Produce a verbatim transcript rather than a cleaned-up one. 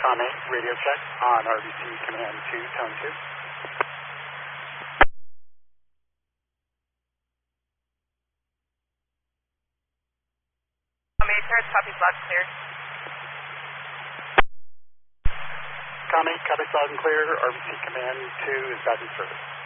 Comm eight, radio check on R B C Command two, Tone two. Comm eight, Paris, copy, loud and clear. Comm eight, copy loud and clear. R B C Command two is back in service.